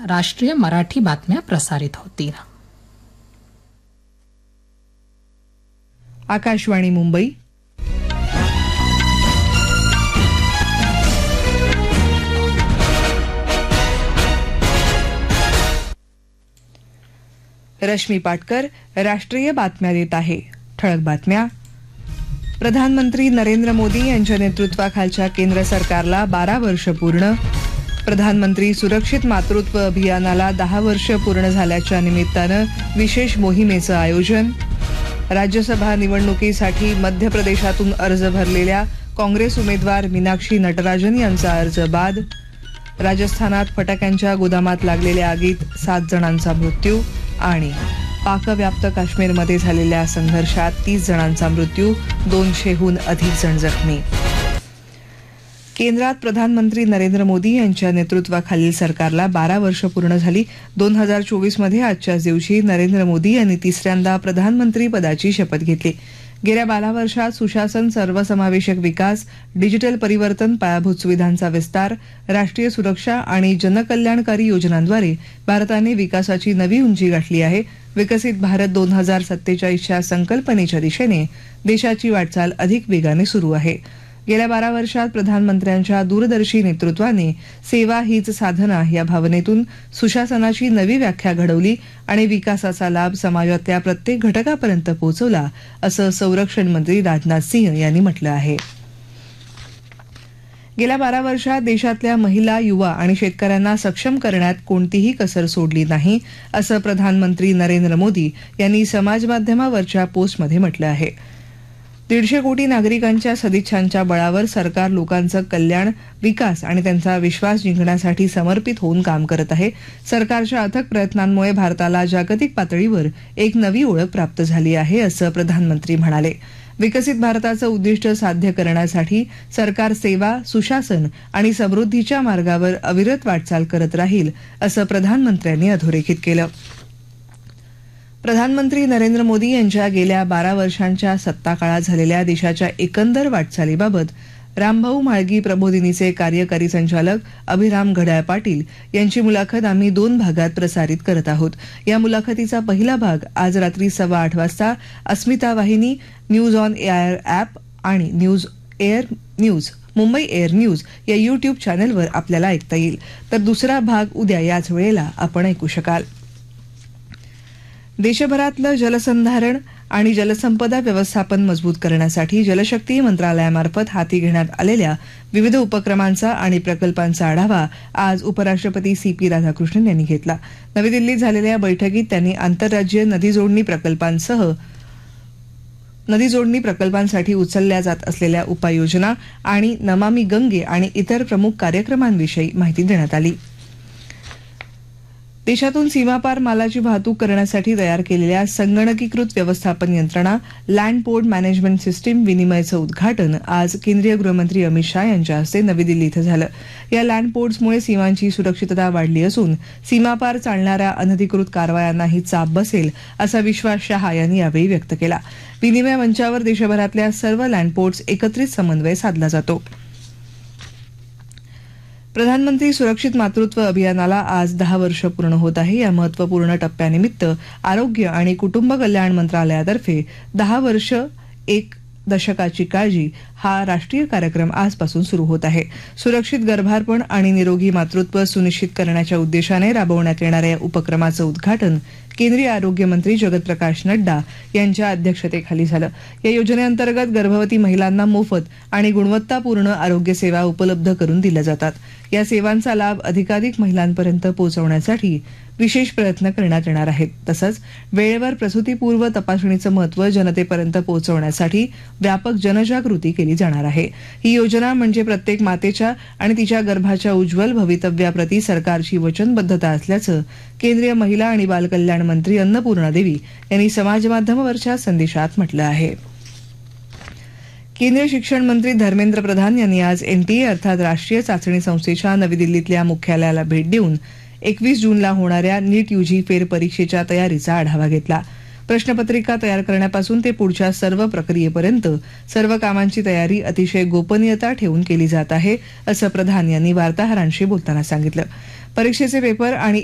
राष्ट्रीय मराठी बातम्या प्रसारित होतील. आकाशवाणी मुंबई. रश्मी पाटकर राष्ट्रीय बातम्या देत आहे. ठळक बातम्या. प्रधानमंत्री नरेंद्र मोदी यांच्या नेतृत्वाखालच्या केंद्र सरकारला 12 वर्ष पूर्ण. प्रधानमंत्री सुरक्षित मातृत्व अभियानाला 10 वर्ष पूर्ण झाल्याच्या निमित्तानं विशेष मोहिमेचं आयोजन. राज्यसभा निवडणुकीसाठी मध्य प्रदेशातून अर्ज भरलेल्या काँग्रेस उमेदवार मीनाक्षी नटराजन यांचा अर्ज बाद. राजस्थानात फटाक्यांच्या गोदामात लागलेल्या आगीत 7 जणांचा मृत्यू. आणि पाकव्याप्त काश्मीरमध्ये झालेल्या संघर्षात 30 जणांचा मृत्यू, 200हून अधिक जण जखमी. केंद्रात प्रधानमंत्री नरेंद्र मोदी यांच्या नेतृत्वाखालील सरकारला 12 वर्ष पूर्ण झाली. 2024 मध्ये आजच्याच दिवशी नरेंद्र मोदी यांनी तिसऱ्यांदा प्रधानमंत्री पदाची शपथ घेतली. गेल्या 12 वर्षात सुशासन, सर्वसमावेशक विकास, डिजिटल परिवर्तन, पायाभूत सुविधांचा विस्तार, राष्ट्रीय सुरक्षा आणि जनकल्याणकारी योजनांद्वारे भारताने विकासाची नवी उंची गाठली आहे. विकसित भारत 2047च्या संकल्पनेच्या दिशेने देशाची वाटचाल अधिक वेगाने सुरू आहे. गेल्या 12 वर्षात प्रधानमंत्र्यांच्या दूरदर्शी नेतृत्वाने सेवा हीच साधना या भावनेतून सुशासनाची नवी व्याख्या घडवली आणि विकासाचा लाभ समाजातल्या प्रत्येक घटकापर्यंत पोहोचवला, असं संरक्षण मंत्री राजनाथ सिंह यांनी म्हटलं आहे. गेल्या 12 वर्षात देशातल्या महिला, युवा आणि शेतकऱ्यांना सक्षम करण्यात कोणतीही कसर सोडली नाही, असं प्रधानमंत्री नरेंद्र मोदी यांनी समाजमाध्यमावरच्या पोस्टमध्ये म्हटलं आहे. 150 कोटी नागरिकांच्या सदिच्छांच्या बळावर सरकार लोकांचं कल्याण, विकास आणि त्यांचा विश्वास जिंकण्यासाठी समर्पित होऊन काम करत आहे. सरकारच्या अथक प्रयत्नांमुळे भारताला जागतिक पातळीवर एक नवी ओळख प्राप्त झाली आहे, असं प्रधानमंत्री म्हणाले. विकसित भारताचं उद्दिष्ट साध्य करण्यासाठी सरकार सेवा, सुशासन आणि समृद्धीच्या मार्गावर अविरत वाटचाल करत राहील, असं प्रधानमंत्र्यांनी अधोरेखित केलं. प्रधानमंत्री नरेंद्र मोदी यांच्या गेल्या 12 वर्षांच्या सत्ताकाळात झालेल्या देशाच्या एकंदर वाटचालीबाबत रामभाऊ म्हाळगी प्रबोधिनीचे कार्यकारी संचालक अभिराम घड्याळ पाटील यांची मुलाखत आम्ही 2 भागात प्रसारित करत आहोत. या मुलाखतीचा पहिला भाग आज रात्री 8:15 वाजता अस्मिता वाहिनी, न्यूज ऑन एआयआर ॲप आणि मुंबई एअर न्यूज या YouTube चॅनलवर आपल्याला ऐकता येईल. तर दुसरा भाग उद्या याच वेळेला आपण ऐकू शकाल. देशभरातलं जलसंधारण आणि जलसंपदा व्यवस्थापन मजबूत करण्यासाठी जलशक्ती मंत्रालयामार्फत हाती घेण्यात आलेल्या विविध उपक्रमांचा आणि प्रकल्पांचा आढावा आज उपराष्ट्रपती CP राधाकृष्णन यांनी घेतला. नवी दिल्लीत झालेल्या बैठकीत त्यांनी आंतरराज्यीय नदी जोडणी प्रकल्पांसाठी उचलल्या जात असलेल्या उपाययोजना आणि नमामि गंगे आणि इतर प्रमुख कार्यक्रमांविषयी माहिती देण्यात आली. देशातून सीमापार मालाची वाहतूक करण्यासाठी तयार केलेल्या संगणकीकृत व्यवस्थापन यंत्रणा लँड पोर्ट मॅनेजमेंट सिस्टीम विनिमयचं उद्घाटन आज केंद्रीय गृहमंत्री अमित शाह यांच्या हस्ते नवी दिल्ली इथं झालं. या लँड पोर्ट्समुळे सीमांची सुरक्षितता वाढली असून सीमापार चालणाऱ्या अनधिकृत कारवायांनाही चाप बसेल, असा विश्वास शाह यांनी यावेळी व्यक्त केला. विनिमय मंचावर देशभरातल्या सर्व लँड पोर्ट्स एकत्रित समन्वय साधला जातो. प्रधानमंत्री सुरक्षित मातृत्व अभियानाला आज 10 वर्ष पूर्ण होत आहे. या महत्वपूर्ण टप्प्यानिमित्त आरोग्य आणि कुटुंब कल्याण मंत्रालयातर्फे 10 वर्ष 1 दशकाची काळजी हा राष्ट्रीय कार्यक्रम आजपासून सुरू होत आहे. सुरक्षित गर्भारपण आणि निरोगी मातृत्व सुनिश्चित करण्याच्या उद्देशाने राबवण्यात येणाऱ्या या उपक्रमाचं उद्घाटन केंद्रीय आरोग्य मंत्री जगत प्रकाश नड्डा यांच्या अध्यक्षतेखाली झालं. या योजनेअंतर्गत गर्भवती महिलांना मोफत आणि गुणवत्तापूर्ण आरोग्य सेवा उपलब्ध करून दिल्या जातात. या सेवांचा लाभ अधिकाधिक महिलांपर्यंत पोहोचवण्यासाठी विशेष प्रयत्न करण्यात येणार आहेत. तसंच वेळेवर प्रसूतीपूर्व तपासणीचं महत्त्व जनतेपर्यंत पोहोचवण्यासाठी व्यापक जनजागृती केली जाणार आहे. ही योजना म्हणजे प्रत्येक मातेच्या आणि तिच्या गर्भाच्या उज्ज्वल भवितव्याप्रती सरकारची वचनबद्धता असल्याचं केंद्रीय महिला आणि बालकल्याण मंत्री अन्नपूर्णा देवी यांनी समाजमाध्यमावरच्या संदेशात म्हटलं आहे. केंद्रीय शिक्षण मंत्री धर्मेंद्र प्रधान यांनी आज NTA अर्थात राष्ट्रीय चाचणी संस्थेच्या नवी दिल्लीतल्या मुख्यालयाला भेट देऊन 21 जूनला होणाऱ्या नीट UG फेरपरीक्षेच्या तयारीचा आढावा घेतला. प्रश्नपत्रिका तयार करण्यापासून ते पुढच्या सर्व प्रक्रियेपर्यंत सर्व कामांची तयारी अतिशय गोपनीयता ठेवून केली जात आहे, असं प्रधान यांनी वार्ताहरांशी बोलताना सांगितलं. परीक्षेचे पेपर आणि